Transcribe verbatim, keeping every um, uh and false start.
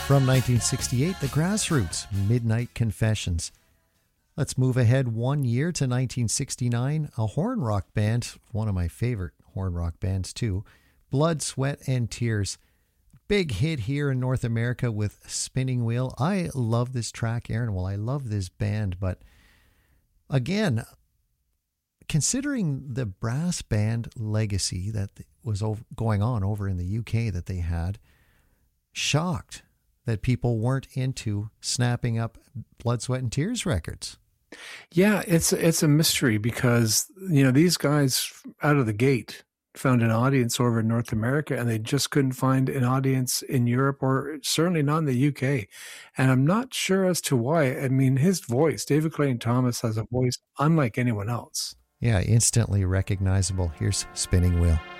From nineteen sixty-eight, The Grassroots, Midnight Confessions. Let's move ahead one year to nineteen sixty-nine, a horn rock band, one of my favorite horn rock bands too, Blood, Sweat, and Tears. Big hit here in North America with Spinning Wheel. I love this track, Aaron. Well, I love this band, but again, considering the brass band legacy that was going on over in the U K that they had, shocked that people weren't into snapping up Blood, Sweat, and Tears records. Yeah, it's it's a mystery because, you know, these guys out of the gate found an audience over in North America and they just couldn't find an audience in Europe or certainly not in the U K. And I'm not sure as to why. I mean, his voice, David Clayton Thomas has a voice unlike anyone else. Yeah, instantly recognizable. Here's Spinning Wheel.